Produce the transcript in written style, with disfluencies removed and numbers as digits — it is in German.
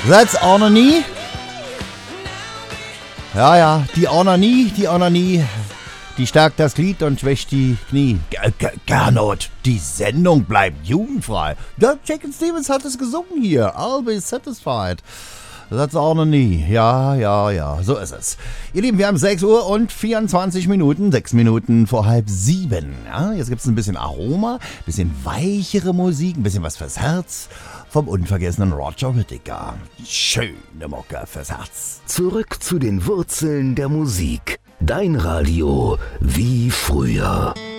That's Onanie. Ja, die Onanie, die stärkt das Glied und schwächt die Knie. Gernot, die Sendung bleibt jugendfrei. Ja, Jackie Stevens hat es gesungen hier. I'll be satisfied. That's Onanie. Ja, so ist es. Ihr Lieben, wir haben 6 Uhr und 24 Minuten, 6 Minuten vor 6:30. Ja, jetzt gibt es ein bisschen Aroma, ein bisschen weichere Musik, ein bisschen was fürs Herz. Vom unvergessenen Roger Whittaker. Schöne Mucke fürs Herz. Zurück zu den Wurzeln der Musik. Dein Radio wie früher.